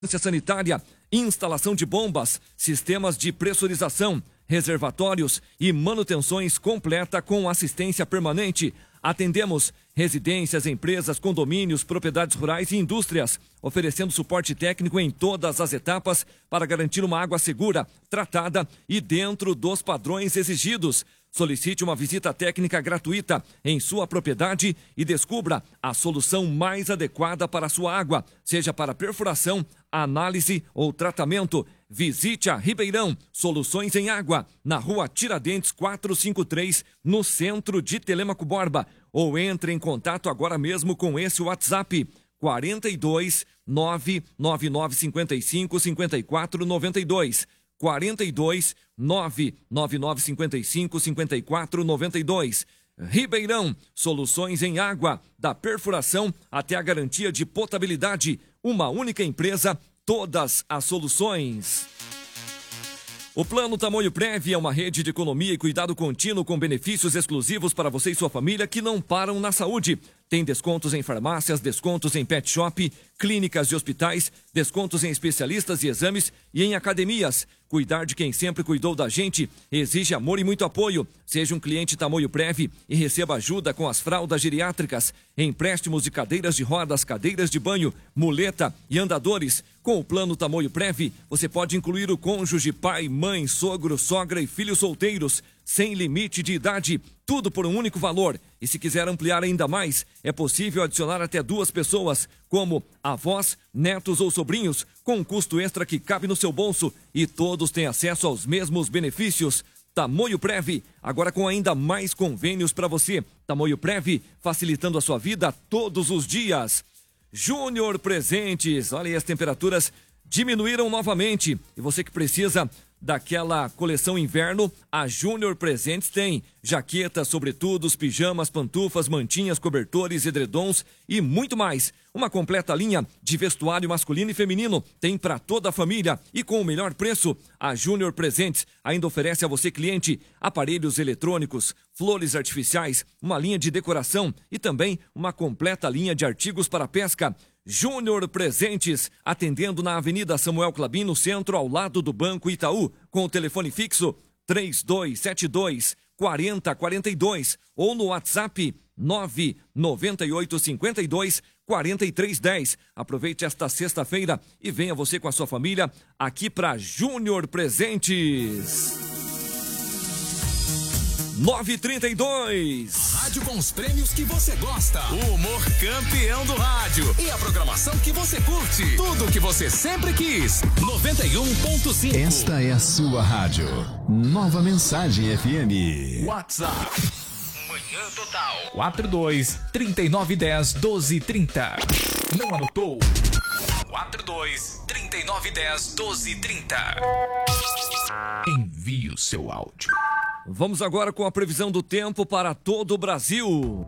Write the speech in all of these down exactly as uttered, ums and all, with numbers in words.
sanitária, instalação de bombas, sistemas de pressurização, reservatórios e manutenções completa com assistência permanente. Atendemos residências, empresas, condomínios, propriedades rurais e indústrias, oferecendo suporte técnico em todas as etapas para garantir uma água segura, tratada e dentro dos padrões exigidos. Solicite uma visita técnica gratuita em sua propriedade e descubra a solução mais adequada para a sua água, seja para perfuração, análise ou tratamento. Visite a Ribeirão Soluções em Água, na rua Tiradentes quatrocentos e cinquenta e três, no centro de Telêmaco Borba. Ou entre em contato agora mesmo com esse WhatsApp, quarenta e dois, nove nove nove cinquenta e cinco, cinquenta e quatro noventa e dois. quarenta e dois, nove nove nove cinquenta e cinco, cinquenta e quatro noventa e dois. Ribeirão Soluções em Água, da perfuração até a garantia de potabilidade. Uma única empresa, todas as soluções. O Plano Tamoio Prev é uma rede de economia e cuidado contínuo com benefícios exclusivos para você e sua família que não param na saúde. Tem descontos em farmácias, descontos em pet shop, clínicas e hospitais, descontos em especialistas e exames e em academias. Cuidar de quem sempre cuidou da gente exige amor e muito apoio. Seja um cliente Tamoio Prev e receba ajuda com as fraldas geriátricas, empréstimos de cadeiras de rodas, cadeiras de banho, muleta e andadores. Com o Plano Tamoio Prev, você pode incluir o cônjuge, pai, mãe, sogro, sogra e filhos solteiros, sem limite de idade, tudo por um único valor. E se quiser ampliar ainda mais, é possível adicionar até duas pessoas, como avós, netos ou sobrinhos, com um custo extra que cabe no seu bolso e todos têm acesso aos mesmos benefícios. Tamoio Prev, agora com ainda mais convênios para você. Tamoio Prev, facilitando a sua vida todos os dias. Júnior Presentes, olha aí, as temperaturas diminuíram novamente e você que precisa daquela coleção inverno, a Júnior Presentes tem jaquetas, sobretudos, pijamas, pantufas, mantinhas, cobertores, edredons e muito mais. Uma completa linha de vestuário masculino e feminino tem para toda a família e com o melhor preço. A Júnior Presentes ainda oferece a você, cliente, aparelhos eletrônicos, flores artificiais, uma linha de decoração e também uma completa linha de artigos para pesca. Júnior Presentes, atendendo na Avenida Samuel Clabin, no centro, ao lado do Banco Itaú, com o telefone fixo três dois sete dois, quatro zero quatro dois ou no WhatsApp nove nove oito cinco dois, quatro três um zero. Aproveite esta sexta-feira e venha você com a sua família aqui para Júnior Presentes. nove e trinta e dois. Rádio com os prêmios que você gosta. O humor campeão do rádio. E a programação que você curte. Tudo o que você sempre quis. noventa e um ponto cinco. Esta é a sua rádio. Nova Mensagem F M. WhatsApp. Manhã Total. quatro dois, trinta e nove dez, doze trinta. Não anotou? quatro dois, trinta e nove dez, doze trinta. Envie o seu áudio. Vamos agora com a previsão do tempo para todo o Brasil.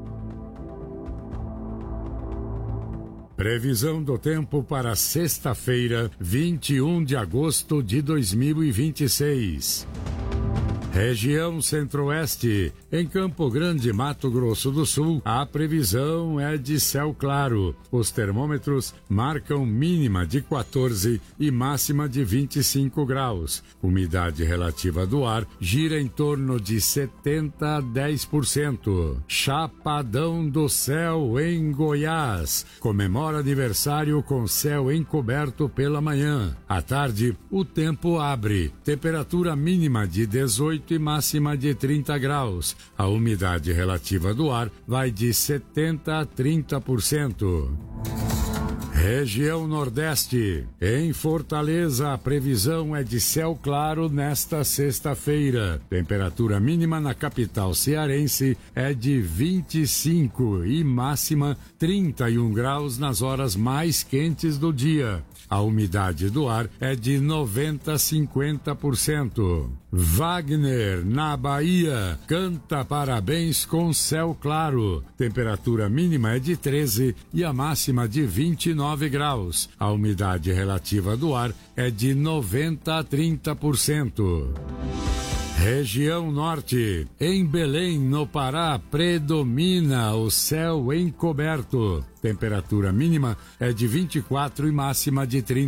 Previsão do tempo para sexta-feira, vinte e um de agosto de dois mil e vinte e seis. Região Centro-Oeste, em Campo Grande, Mato Grosso do Sul, a previsão é de céu claro. Os termômetros marcam mínima de quatorze e máxima de vinte e cinco graus. Umidade relativa do ar gira em torno de setenta a dez por cento. Chapadão do Céu, em Goiás, comemora aniversário com céu encoberto pela manhã. À tarde, o tempo abre. Temperatura mínima de dezoito e máxima de trinta graus. A umidade relativa do ar vai de setenta a trinta por cento. Região Nordeste. Em Fortaleza, a previsão é de céu claro nesta sexta-feira. Temperatura mínima na capital cearense é de vinte e cinco e máxima trinta e um graus nas horas mais quentes do dia. A umidade do ar é de noventa a cinquenta por cento. Wagner, na Bahia, canta parabéns com céu claro. Temperatura mínima é de treze e a máxima de vinte e nove graus. A umidade relativa do ar é de noventa a trinta por cento. Região Norte. Em Belém, no Pará, predomina o céu encoberto. Temperatura mínima é de vinte e quatro e máxima de trinta.